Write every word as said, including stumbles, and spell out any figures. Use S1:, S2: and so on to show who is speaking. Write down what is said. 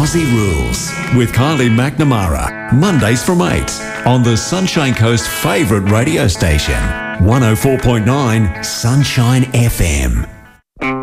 S1: Aussie Rules with Kylie McNamara. Mondays from eight on the Sunshine Coast favourite radio station, one oh four point nine Sunshine F M.